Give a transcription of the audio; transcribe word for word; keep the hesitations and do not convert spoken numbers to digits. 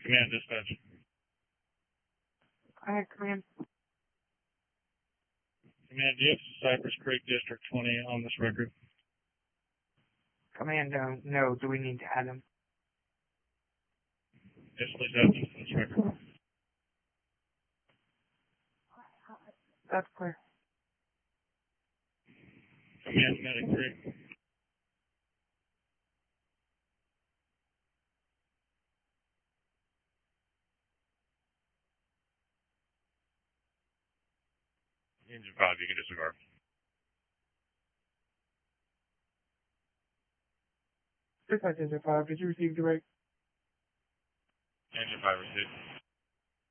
Command dispatch. Hi, command. Command, do you have Cypress Creek District twenty on this record? Command, uh, no. Do we need to add him? Yes, please add them to this record. That's clear. Command Medic three. Engine five, you can disregard. Dispatch Engine five, did you receive direct? Engine five received.